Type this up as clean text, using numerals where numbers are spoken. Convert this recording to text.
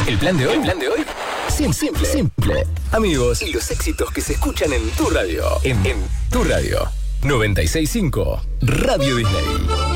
El plan de hoy. Simple. Amigos y los éxitos que se escuchan en tu radio. En tu radio. 96.5 Radio Disney.